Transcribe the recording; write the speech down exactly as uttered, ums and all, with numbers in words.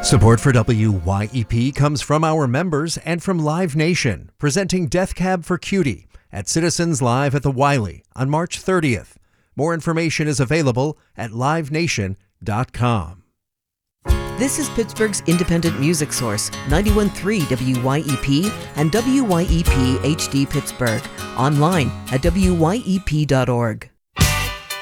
Support for W Y E P comes from our members and from Live Nation, presenting Death Cab for Cutie at Citizens Live at the Wiley on March thirtieth. More information is available at live nation dot com. This is Pittsburgh's independent music source, ninety-one point three W Y E P and W Y E P H D Pittsburgh. Online at W Y E P dot org.